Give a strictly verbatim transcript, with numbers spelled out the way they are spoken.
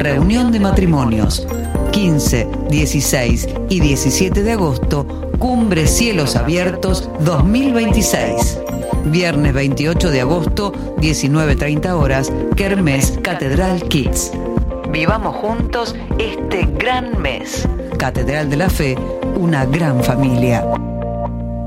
reunión de matrimonios. quince, dieciséis y diecisiete de agosto, Cumbre Cielos Abiertos dos mil veintiséis. Viernes veintiocho de agosto, diecinueve treinta horas, Kermés Catedral Kids. Vivamos juntos este gran mes. Catedral de la Fe, una gran familia.